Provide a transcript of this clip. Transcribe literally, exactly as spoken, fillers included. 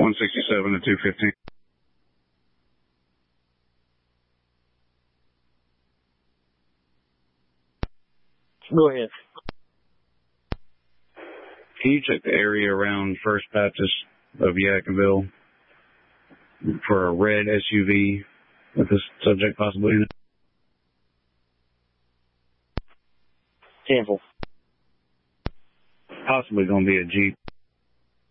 one sixty-seven to two fifteen. Go ahead. Can you check the area around First Baptist of Yadkinville for a red S U V with this subject possibly in it? Cancel. Possibly going to be a Jeep.